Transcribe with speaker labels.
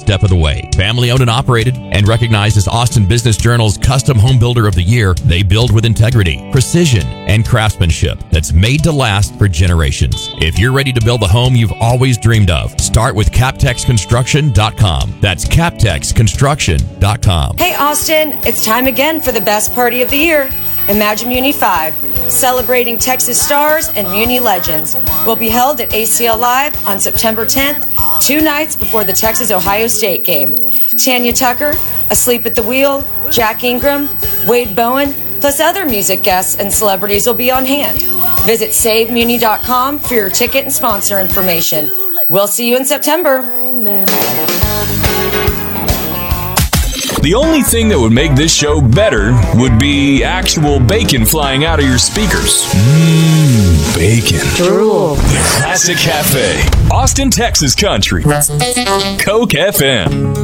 Speaker 1: step of the way. Family owned and operated and recognized as Austin Business Journal's Custom Home Builder of the Year, they build with integrity, precision, and craftsmanship that's made to last for generations. If you're ready to build the home you've always dreamed of, start with CaptexConstruction.com. That's CaptexConstruction.com.
Speaker 2: Hey Austin, it's time again for the best party of the year, Imagine Muni 5. Celebrating Texas stars and Muni legends will be held at ACL Live on September 10th, 2 nights before the Texas-Ohio State game. Tanya Tucker, Asleep at the Wheel, Jack Ingram, Wade Bowen, plus other music guests and celebrities will be on hand. Visit SaveMuni.com for your ticket and sponsor information. We'll see you in September.
Speaker 3: The only thing that would make this show better would be actual bacon flying out of your speakers. Bacon.
Speaker 2: Drool.
Speaker 3: The Classic Cafe. Austin, Texas country. Coke FM.